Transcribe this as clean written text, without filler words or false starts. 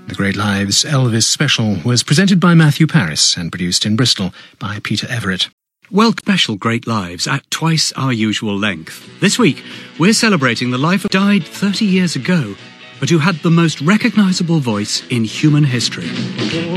The Great Lives Elvis special was presented by Matthew Paris and produced in Bristol by Peter Everett. Well, special Great Lives at twice our usual length. This week, we're celebrating the life of died 30 years ago, but who had the most recognisable voice in human history.